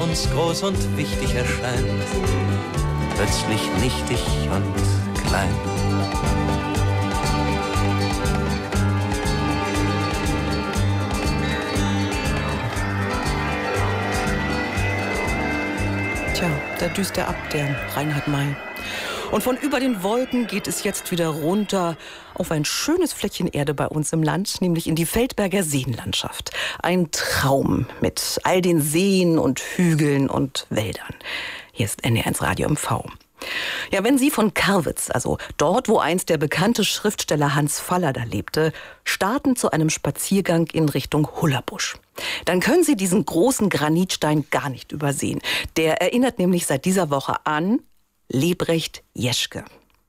uns groß und wichtig erscheint, plötzlich nichtig und klein. Tja, da düst er ab, der Reinhard May. Und von über den Wolken geht es jetzt wieder runter auf ein schönes Fleckchen Erde bei uns im Land, nämlich in die Feldberger Seenlandschaft. Ein Traum mit all den Seen und Hügeln und Wäldern. Hier ist NDR1 Radio MV. Ja, wenn Sie von Karwitz, also dort, wo einst der bekannte Schriftsteller Hans Fallada lebte, starten zu einem Spaziergang in Richtung Hullerbusch, dann können Sie diesen großen Granitstein gar nicht übersehen. Der erinnert nämlich seit dieser Woche an Lebrecht Jeschke.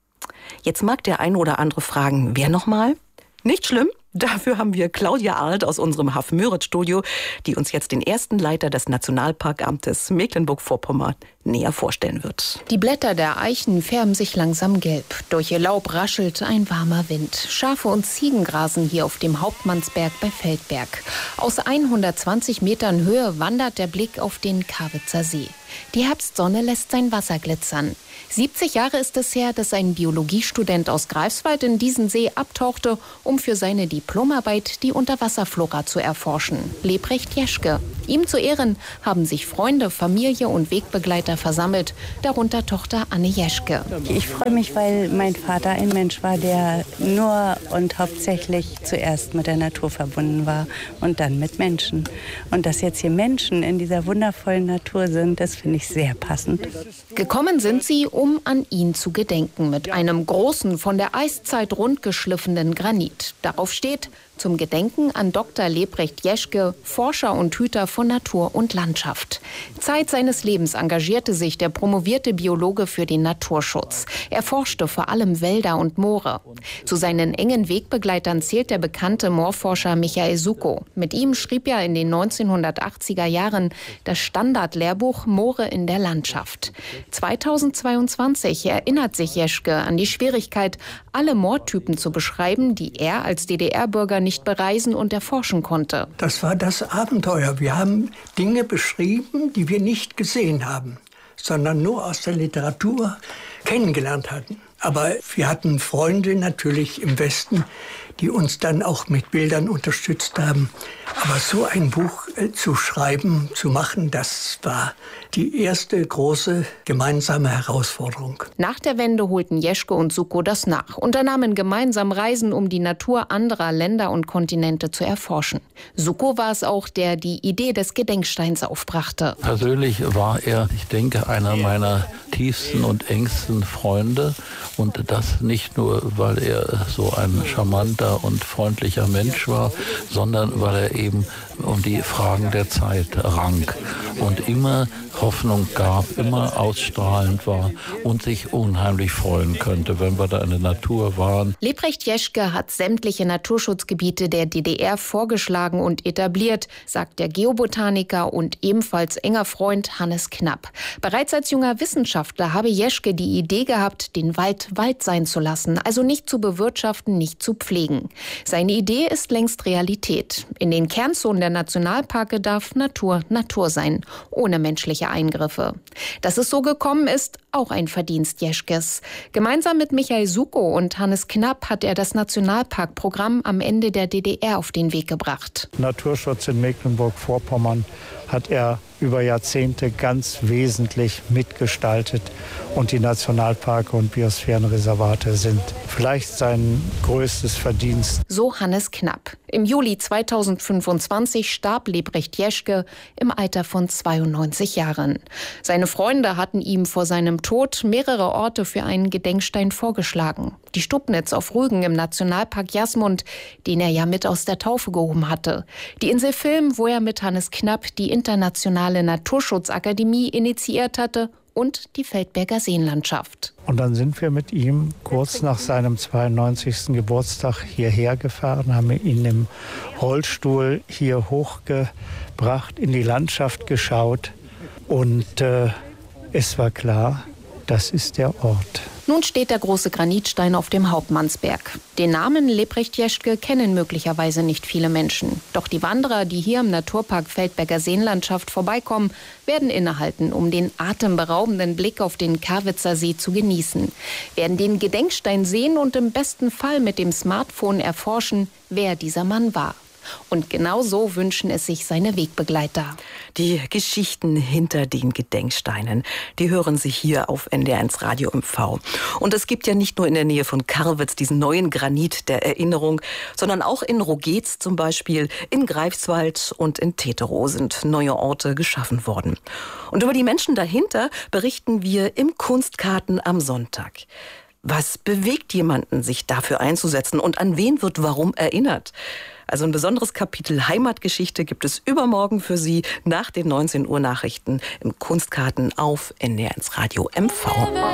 Jetzt mag der eine oder andere fragen, wer nochmal? Nicht schlimm. Dafür haben wir Claudia Arlt aus unserem Haff-Möhret-Studio, die uns jetzt den ersten Leiter des Nationalparkamtes Mecklenburg-Vorpommern näher vorstellen wird. Die Blätter der Eichen färben sich langsam gelb. Durch ihr Laub raschelt ein warmer Wind. Schafe und Ziegen grasen hier auf dem Hauptmannsberg bei Feldberg. Aus 120 Metern Höhe wandert der Blick auf den Karwitzer See. Die Herbstsonne lässt sein Wasser glitzern. 70 Jahre ist es her, dass ein Biologiestudent aus Greifswald in diesen See abtauchte, um für seine Diplomarbeit die Unterwasserflora zu erforschen. Lebrecht Jeschke. Ihm zu Ehren haben sich Freunde, Familie und Wegbegleiter versammelt, darunter Tochter Anne Jeschke. Ich freue mich, weil mein Vater ein Mensch war, der nur und hauptsächlich zuerst mit der Natur verbunden war und dann mit Menschen. Und dass jetzt hier Menschen in dieser wundervollen Natur sind, das finde ich sehr passend. Gekommen sind sie, um an ihn zu gedenken, mit einem großen, von der Eiszeit rundgeschliffenen Granit. Darauf steht: Zum Gedenken an Dr. Lebrecht Jeschke, Forscher und Hüter von Natur und Landschaft. Zeit seines Lebens engagierte sich der promovierte Biologe für den Naturschutz. Er forschte vor allem Wälder und Moore. Zu seinen engen Wegbegleitern zählt der bekannte Moorforscher Michael Suckow. Mit ihm schrieb er in den 1980er Jahren das Standardlehrbuch Moore in der Landschaft. 2022 erinnert sich Jeschke an die Schwierigkeit, alle Moortypen zu beschreiben, die er als DDR-Bürger nicht bereisen und erforschen konnte. Das war das Abenteuer. Wir haben Dinge beschrieben, die wir nicht gesehen haben, sondern nur aus der Literatur kennengelernt hatten. Aber wir hatten Freunde natürlich im Westen, die uns dann auch mit Bildern unterstützt haben. Aber so ein Buch zu schreiben, zu machen, das war die erste große gemeinsame Herausforderung. Nach der Wende holten Jeschke und Suckow das nach, unternahmen gemeinsam Reisen, um die Natur anderer Länder und Kontinente zu erforschen. Suckow war es auch, der die Idee des Gedenksteins aufbrachte. Persönlich war er, ich denke, einer meiner tiefsten und engsten Freunde. Und das nicht nur, weil er so ein charmanter und freundlicher Mensch war, sondern weil er eben um die Fragen der Zeit rang und immer Hoffnung gab, immer ausstrahlend war und sich unheimlich freuen könnte, wenn wir da in der Natur waren. Lebrecht Jeschke hat sämtliche Naturschutzgebiete der DDR vorgeschlagen und etabliert, sagt der Geobotaniker und ebenfalls enger Freund Hannes Knapp. Bereits als junger Wissenschaftler habe Jeschke die Idee gehabt, den Wald Wald sein zu lassen, also nicht zu bewirtschaften, nicht zu pflegen. Seine Idee ist längst Realität. In den Kernzonen der Nationalparke darf Natur Natur sein, ohne menschliche Eingriffe. Dass es so gekommen ist, auch ein Verdienst Jeschkes. Gemeinsam mit Michael Suckow und Hannes Knapp hat er das Nationalparkprogramm am Ende der DDR auf den Weg gebracht. Naturschutz in Mecklenburg-Vorpommern hat er über Jahrzehnte ganz wesentlich mitgestaltet. Und die Nationalparke und Biosphärenreservate sind vielleicht sein größtes Verdienst. So Hannes Knapp. Im Juli 2025 starb Lebrecht Jeschke im Alter von 92 Jahren. Seine Freunde hatten ihm vor seinem Tod mehrere Orte für einen Gedenkstein vorgeschlagen. Die Stubnitz auf Rügen im Nationalpark Jasmund, den er ja mit aus der Taufe gehoben hatte. Die Insel Vilm, wo er mit Hannes Knapp die internationale Naturschutzakademie initiiert hatte, und die Feldberger Seenlandschaft. Und dann sind wir mit ihm kurz nach seinem 92. Geburtstag hierher gefahren, haben ihn im Rollstuhl hier hochgebracht, in die Landschaft geschaut und es war klar, das ist der Ort. Nun steht der große Granitstein auf dem Hauptmannsberg. Den Namen Lebrecht Jeschke kennen möglicherweise nicht viele Menschen. Doch die Wanderer, die hier im Naturpark Feldberger Seenlandschaft vorbeikommen, werden innehalten, um den atemberaubenden Blick auf den Karwitzer See zu genießen. Werden den Gedenkstein sehen und im besten Fall mit dem Smartphone erforschen, wer dieser Mann war. Und genau so wünschen es sich seine Wegbegleiter. Die Geschichten hinter den Gedenksteinen, die hören Sie hier auf NDR1 Radio MV. Und es gibt ja nicht nur in der Nähe von Karwitz diesen neuen Granit der Erinnerung, sondern auch in Rogetz zum Beispiel, in Greifswald und in Teterow sind neue Orte geschaffen worden. Und über die Menschen dahinter berichten wir im Kunstkarten am Sonntag. Was bewegt jemanden, sich dafür einzusetzen und an wen wird warum erinnert? Also ein besonderes Kapitel Heimatgeschichte gibt es übermorgen für Sie nach den 19 Uhr Nachrichten im Kunstkarten auf NDR1 Radio MV.